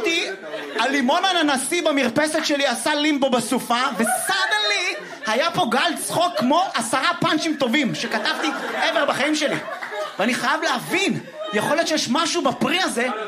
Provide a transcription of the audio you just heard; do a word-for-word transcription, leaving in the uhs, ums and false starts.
אמרתי, הלימון הננסי במרפסת שלי עשה לימבו בסופה, וסדנלי היה פה גל צחוק כמו עשרה פאנצ'ים טובים שכתבתי ever בחיים שלי. ואני חייב להבין, יכול להיות שיש משהו בפרי הזה